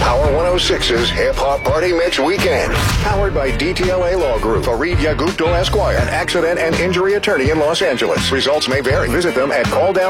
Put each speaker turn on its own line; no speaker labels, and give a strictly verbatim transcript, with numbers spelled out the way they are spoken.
Power one oh six's Hip Hop Party Mix Weekend. Powered by D T L A Law Group, Fareed Yagupto Esquire, an accident and injury attorney in Los Angeles. Results may vary. Visit them at call down